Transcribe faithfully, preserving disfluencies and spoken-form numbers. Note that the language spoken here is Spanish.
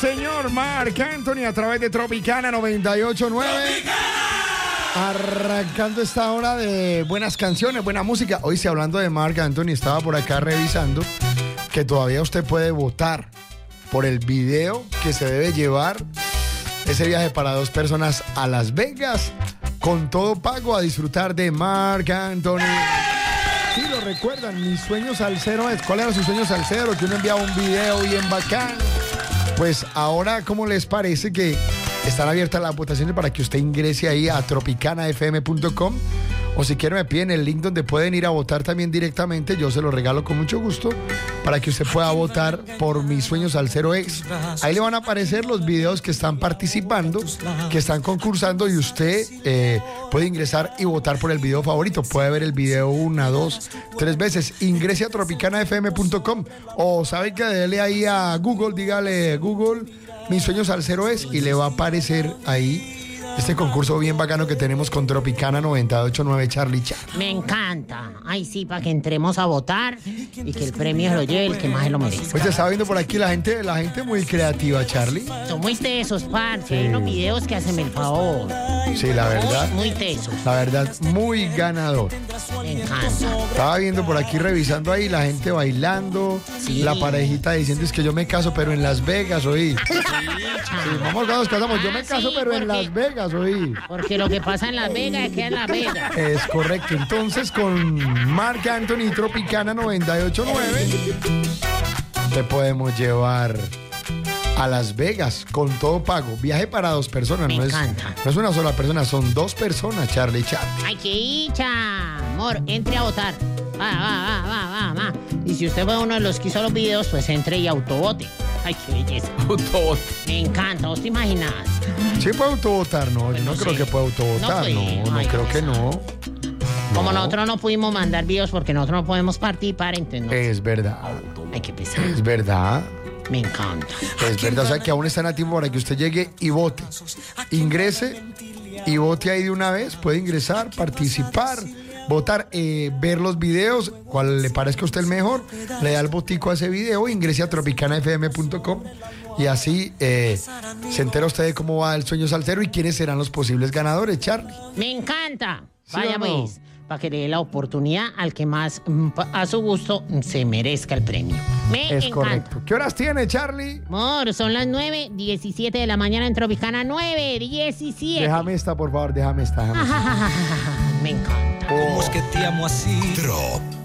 señor Marc Anthony a través de Tropicana noventa y ocho punto nueve. Arrancando esta hora de buenas canciones, buena música. Hoy, sí, hablando de Marc Anthony, estaba por acá revisando que todavía usted puede votar por el video que se debe llevar ese viaje para dos personas a Las Vegas con todo pago a disfrutar de Marc Anthony. Sí, lo recuerdan, mis sueños salsero es. ¿Cuál era su sueño salsero? Que uno enviaba un video bien bacán. Pues ahora, ¿cómo les parece que están abiertas las votaciones para que usted ingrese ahí a tropicana f m punto com? O si quieren me piden el link donde pueden ir a votar también directamente. Yo se lo regalo con mucho gusto para que usted pueda votar por Mis Sueños Salsero Ex. Ahí le van a aparecer los videos que están participando, que están concursando, y usted eh, puede ingresar y votar por el video favorito. Puede ver el video una, dos, tres veces. Ingrese a tropicana f m punto com o sabe que dele ahí a Google, dígale Google Mis Sueños Salsero Es y le va a aparecer ahí este concurso bien bacano que tenemos con Tropicana noventa y ocho punto nueve, Charlie Chat. Me encanta. Ay, sí, para que entremos a votar y que el premio se lo lleve el que más se lo merezca. Pues te está viendo por aquí la gente, la gente muy creativa, Charlie. Son muy tesos, parce. Sí. Hay unos videos que hacen el favor. Sí, la verdad. Muy, muy tesos. La verdad, muy ganador. Me encanta. Estaba viendo por aquí, revisando ahí, la gente bailando, Sí. la parejita diciendo es que yo me caso, pero en Las Vegas, oí. Sí, vamos, nos casamos, yo me Ah, caso, sí, pero en porque- Las Vegas, oí. Porque lo que pasa en Las Vegas queda en Las Vegas. Es correcto. Entonces, con Marc Anthony y Tropicana noventa y ocho punto nueve, te podemos llevar a Las Vegas con todo pago. Viaje para dos personas. Me no encanta. Es, no es una sola persona, son dos personas, Charlie Chat. ¡Ay, qué dicha! Amor, entre a votar. Va, va, va, va, va, va. Y si usted fue uno de los que hizo los videos, pues entre y autovote. ¡Ay, qué belleza! Autobot. Me encanta, ¿vos te imaginas? Sí puede autovotar, no, Pues yo no, no creo sé. que pueda autovotar, No no, puede. no, Ay, creo que no. Como No. nosotros no pudimos mandar videos porque nosotros no podemos participar, entonces no. Es verdad, Hay que pensar. es verdad, Me encanta. es verdad. O sea que aún están a tiempo para que usted llegue y vote. Ingrese y vote ahí de una vez. Puede ingresar, participar, votar, eh, ver los videos, cuál le parezca a usted el mejor, le da el botico a ese video, ingrese a tropicana f m punto com y así eh, se entera usted de cómo va el sueño salsero y quiénes serán los posibles ganadores, Charlie. Me encanta. ¿Sí Vaya o no? pues, para que le dé la oportunidad al que más mm, pa- a su gusto mm, se merezca el premio. Me Es encanta. correcto. ¿Qué horas tiene, Charlie? Amor, son las nueve diecisiete de la mañana en Tropicana. nueve diecisiete. Déjame esta, por favor, déjame esta. Déjame esta. Me encanta. ¿Cómo es que te amo así? Trop.